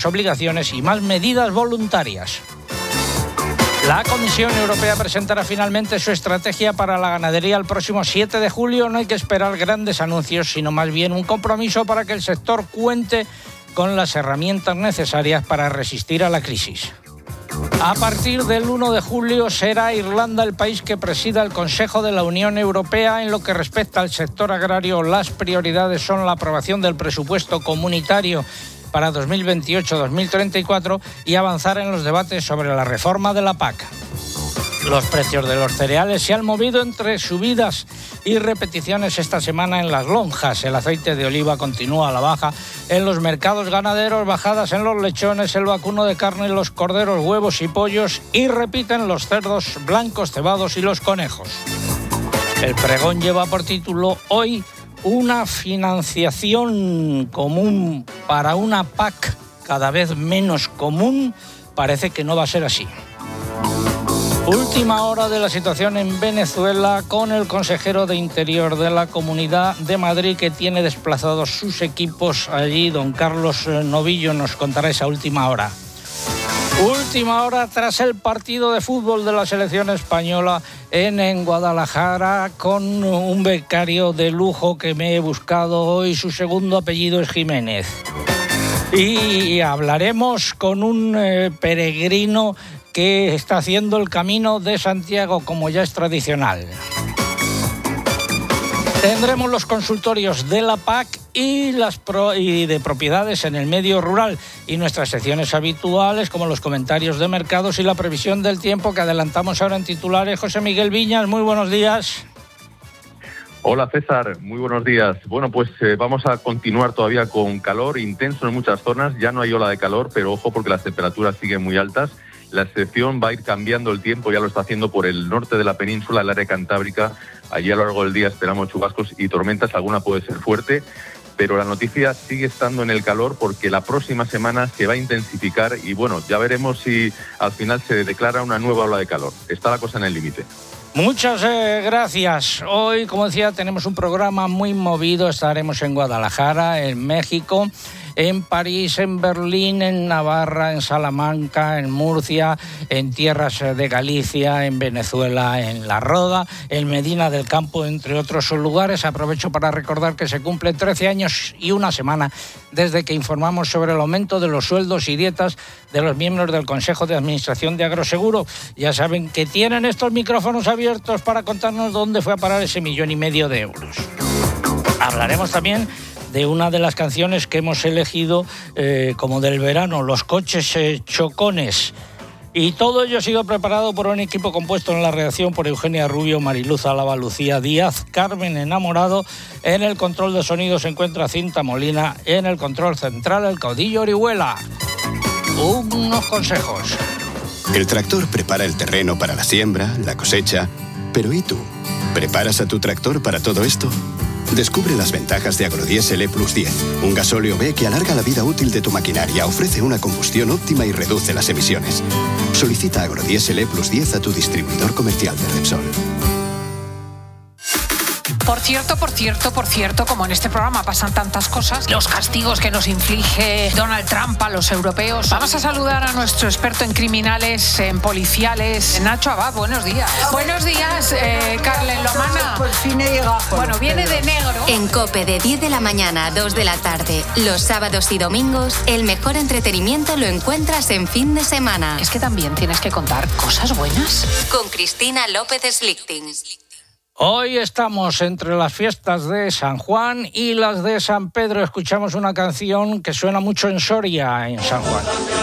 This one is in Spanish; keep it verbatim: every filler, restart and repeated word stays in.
obligaciones y más medidas voluntarias. La Comisión Europea presentará finalmente su estrategia para la ganadería el próximo siete de julio. No hay que esperar grandes anuncios, sino más bien un compromiso para que el sector cuente con las herramientas necesarias para resistir a la crisis. A partir del uno de julio será Irlanda el país que presida el Consejo de la Unión Europea. En lo que respecta al sector agrario, las prioridades son la aprobación del presupuesto comunitario para dos mil veintiocho a dos mil treinta y cuatro y avanzar en los debates sobre la reforma de la P A C. Los precios de los cereales se han movido entre subidas y repeticiones esta semana en las lonjas. El aceite de oliva continúa a la baja en los mercados ganaderos, bajadas en los lechones, el vacuno de carne, los corderos, huevos y pollos, y repiten los cerdos blancos, cebados y los conejos. El pregón lleva por título hoy una financiación común para una P A C cada vez menos común. Parece que no va a ser así. Última hora de la situación en Venezuela con el consejero de Interior de la Comunidad de Madrid, que tiene desplazados sus equipos allí. Don Carlos Novillo nos contará esa última hora. Última hora tras el partido de fútbol de la selección española en, en Guadalajara, con un becario de lujo que me he buscado hoy. Su segundo apellido es Jiménez. Y hablaremos con un eh, peregrino que está haciendo el Camino de Santiago, como ya es tradicional. Tendremos los consultorios de la P A C y, las pro y de propiedades en el medio rural, y nuestras secciones habituales como los comentarios de mercados y la previsión del tiempo que adelantamos ahora en titulares. José Miguel Viñas, muy buenos días. Hola César, muy buenos días. Bueno, pues eh, vamos a continuar todavía con calor intenso en muchas zonas. Ya no hay ola de calor, pero ojo porque las temperaturas siguen muy altas. La excepción va a ir cambiando el tiempo, ya lo está haciendo por el norte de la península, el área cantábrica. Allí a lo largo del día esperamos chubascos y tormentas, alguna puede ser fuerte, pero la noticia sigue estando en el calor porque la próxima semana se va a intensificar y bueno, ya veremos si al final se declara una nueva ola de calor. Está la cosa en el límite. Muchas eh, gracias. Hoy, como decía, tenemos un programa muy movido. Estaremos en Guadalajara, en México, en París, en Berlín, en Navarra, en Salamanca, en Murcia, en tierras de Galicia, en Venezuela, en La Roda, en Medina del Campo, entre otros lugares. Aprovecho para recordar que se cumplen trece años y una semana desde que informamos sobre el aumento de los sueldos y dietas de los miembros del Consejo de Administración de Agroseguro. Ya saben que tienen estos micrófonos abiertos para contarnos dónde fue a parar ese millón y medio de euros. Hablaremos también de una de las canciones que hemos elegido eh, como del verano, los coches eh, chocones. Y todo ello ha sido preparado por un equipo compuesto en la redacción por Eugenia Rubio, Mariluz Álava, Lucía Díaz, Carmen Enamorado. En el control de sonido se encuentra Cinta Molina. En el control central, el caudillo Orihuela. Unos consejos. El tractor prepara el terreno para la siembra, la cosecha. Pero ¿y tú? ¿Preparas a tu tractor para todo esto? Descubre las ventajas de Agrodiesel E Plus diez, un gasóleo B que alarga la vida útil de tu maquinaria, ofrece una combustión óptima y reduce las emisiones. Solicita Agrodiesel E Plus diez a tu distribuidor comercial de Repsol. Por cierto, por cierto, por cierto, como en este programa pasan tantas cosas, los castigos que nos inflige Donald Trump a los europeos. Vamos a saludar a nuestro experto en criminales, en policiales, Nacho Abad. Buenos días. Buenos días, eh, Carlen Lomana. Por fin he llegado. Bueno, viene de negro. En COPE de diez de la mañana a dos de la tarde, los sábados y domingos, el mejor entretenimiento lo encuentras en fin de semana. Es que también tienes que contar cosas buenas. Con Cristina López Slichting. Hoy estamos entre las fiestas de San Juan y las de San Pedro. Escuchamos una canción que suena mucho en Soria, en San Juan.